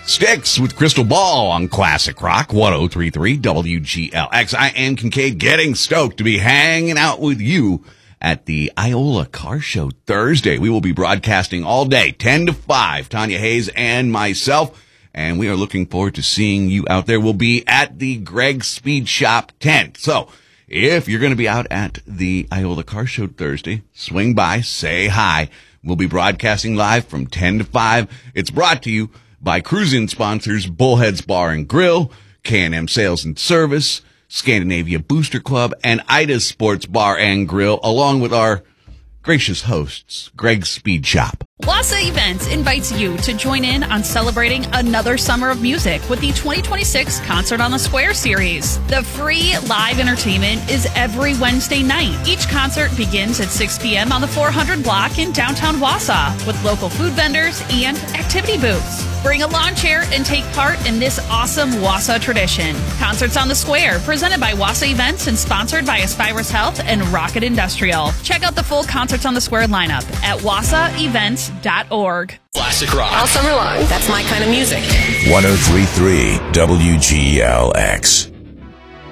Sticks with Crystal Ball on Classic Rock 103.3 WGLX. I am Kincaid, getting stoked to be hanging out with you at the Iola Car Show Thursday. We will be broadcasting all day, 10 to 5, Tanya Hayes and myself, and we are looking forward to seeing you out there. We'll be at the Greg Speed Shop tent. So if you're going to be out at the Iola Car Show Thursday, swing by, say hi. We'll be broadcasting live from 10 to 5. It's brought to you by cruise-in sponsors Bullheads Bar and Grill, K&M Sales and Service, Scandinavia Booster Club, and Ida's Sports Bar and Grill, along with our gracious hosts, Greg Speed Shop. Wassa Events invites you to join in on celebrating another summer of music with the 2026 Concert on the Square series. The free live entertainment is every Wednesday night. Each concert begins at 6 p.m. on the 400 block in downtown Wassa with local food vendors and activity booths. Bring a lawn chair and take part in this awesome Wassa tradition. Concerts on the Square, presented by Wassa Events and sponsored by Aspirus Health and Rocket Industrial. Check out the full Concerts on the Square lineup at wassaevents.org. Classic Rock. All summer long. That's my kind of music. 103.3 WGLX.